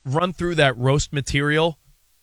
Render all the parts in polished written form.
run through that roast material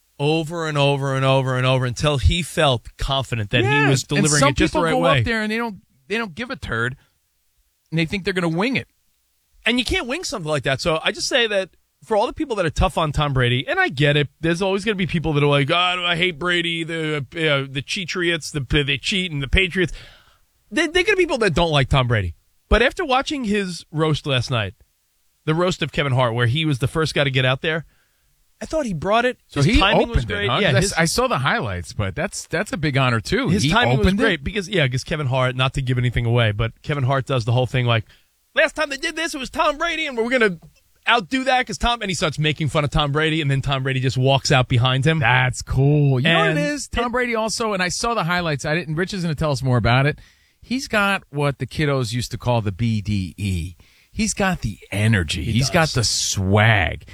over and over and over and over until he felt confident that he was delivering it just the right way. Some people go up there and they don't give a turd, and they think they're going to wing it. And you can't wing something like that. So I just say that for all the people that are tough on Tom Brady, and I get it, there's always going to be people that are like, God, I hate Brady, the Cheatriots, they cheat, and the Patriots. They're going to be people that don't like Tom Brady. But after watching his roast last night, the roast of Kevin Hart, where he was the first guy to get out there, I thought he brought it. So his he timing opened was great. it, huh? Yeah, I saw the highlights, but that's a big honor, too. His he timing was opened great it? because Kevin Hart, not to give anything away, but Kevin Hart does the whole thing like, last time they did this, it was Tom Brady, and we're going to outdo that because Tom, and he starts making fun of Tom Brady, and then Tom Brady just walks out behind him. That's cool. You know what it is? Tom Brady also, and I saw the highlights. Rich is going to tell us more about it. He's got what the kiddos used to call the BDE. He's got the energy. He's got the swag.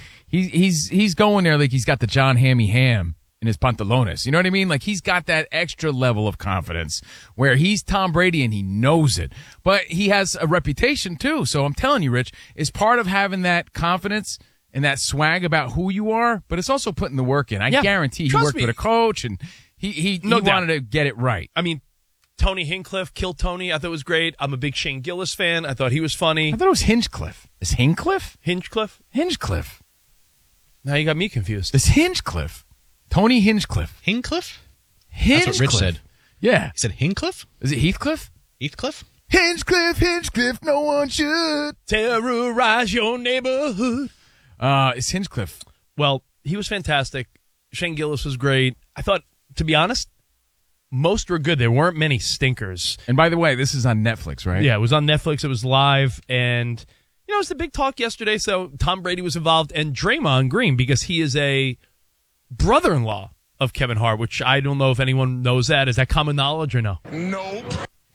He's going there like he's got the John Hammy Ham in his pantalones. You know what I mean? Like he's got that extra level of confidence where he's Tom Brady and he knows it. But he has a reputation too. So I'm telling you, Rich, is part of having that confidence and that swag about who you are, but it's also putting the work in. I guarantee he worked with a coach and he wanted to get it right. I mean, Tony Hinchcliffe, Kill Tony, I thought was great. I'm a big Shane Gillis fan. I thought he was funny. I thought it was Hinchcliffe. Is Hinchcliffe? Hinchcliffe. Now you got me confused. It's Hinchcliffe. Tony Hinchcliffe. Hinchcliffe? Hinchcliffe. That's what Rich said. Yeah. He said Hinchcliffe? Is it Heathcliff? Heathcliff? Hinchcliffe, no one should terrorize your neighborhood. It's Hinchcliffe. Well, he was fantastic. Shane Gillis was great. I thought, to be honest, most were good. There weren't many stinkers. And by the way, this is on Netflix, right? Yeah, it was on Netflix. It was live. And, it was the big talk yesterday. So Tom Brady was involved. And Draymond Green, because he is a brother-in-law of Kevin Hart, which I don't know if anyone knows that. Is that common knowledge or no? Nope.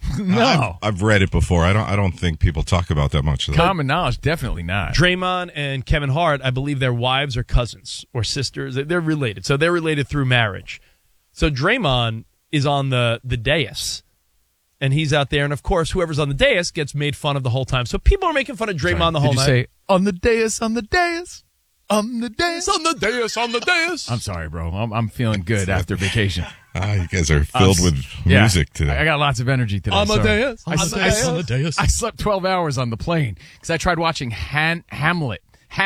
No. I've read it before. I don't think people talk about that much. Common knowledge, definitely not. Draymond and Kevin Hart, I believe their wives are cousins or sisters. They're related. So they're related through marriage. So Draymond is on the dais, and he's out there, and of course, whoever's on the dais gets made fun of the whole time. So people are making fun of Draymond the whole night. Did you say, on the dais, on the dais, on the dais? On the dais, on the dais. I'm sorry, bro. I'm feeling good after vacation. You guys are filled with music today. I got lots of energy today. On the dais. On the dais. I slept 12 hours on the plane because I tried watching Hamnet.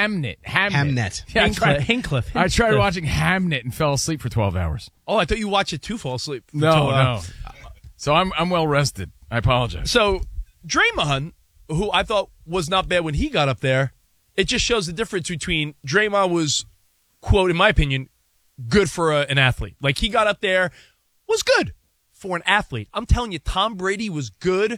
Yeah, Hinchcliffe. I tried watching Hamnet and fell asleep for 12 hours. Oh, I thought you watched it to fall asleep. No. So I'm well rested. I apologize. So Draymond, who I thought was not bad when he got up there, it just shows the difference between Draymond was, quote, in my opinion, good for an athlete. Like he got up there, was good for an athlete. I'm telling you, Tom Brady was good,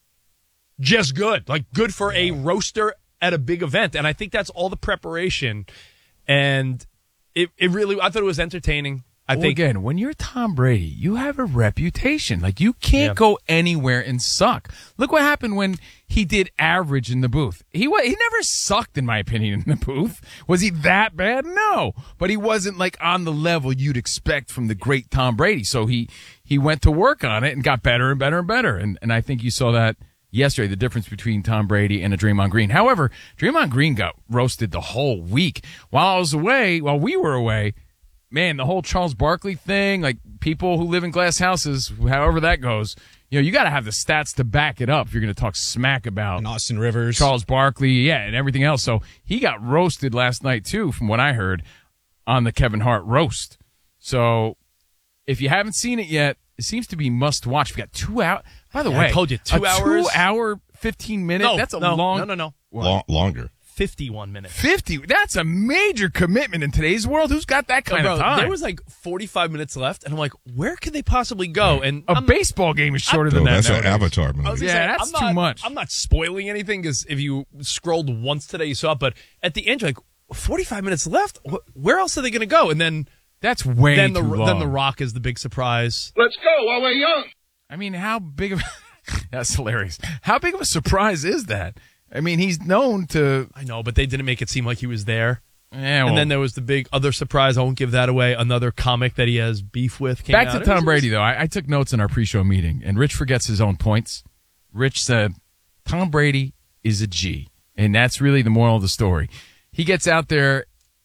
just good. Like good for a roaster at a big event. And I think that's all the preparation. And it really, I thought it was entertaining. I think again, when you're Tom Brady, you have a reputation. Like you can't go anywhere and suck. Look what happened when he did average in the booth. He never sucked, in my opinion, in the booth. Was he that bad? No, but he wasn't like on the level you'd expect from the great Tom Brady. So he went to work on it and got better and better and better. And I think you saw that yesterday, the difference between Tom Brady and a Draymond Green. However, Draymond Green got roasted the whole week while we were away. Man, the whole Charles Barkley thing, like people who live in glass houses, however that goes, you got to have the stats to back it up if you're going to talk smack about and Austin Rivers, Charles Barkley, and everything else. So he got roasted last night too, from what I heard, on the Kevin Hart roast. So if you haven't seen it yet, it seems to be must watch. We got 2 hours. By the way, I told you 2 hours. 2 hour, 15 minute. No, that's a long. No. Longer. 51 minutes. 50. That's a major commitment in today's world. Who's got that kind of time? There was like 45 minutes left, and I'm like, where could they possibly go? And a baseball game is shorter than that. That's an Avatar movie. That's too much. I'm not spoiling anything because if you scrolled once today, you saw it. But at the end, you're like, 45 minutes left? Where else are they going to go? And then that's way too long. Then The Rock is the big surprise. Let's go while we're young. I mean, how big of that's hilarious. How big of a surprise is that? I mean, he's known to... I know, but they didn't make it seem like he was there. Yeah, and then there was the big other surprise. I won't give that away. Another comic that he has beef with came back out. to Tom Brady, though. I took notes in our pre-show meeting, and Rich forgets his own points. Rich said, Tom Brady is a G, and that's really the moral of the story. He gets out there,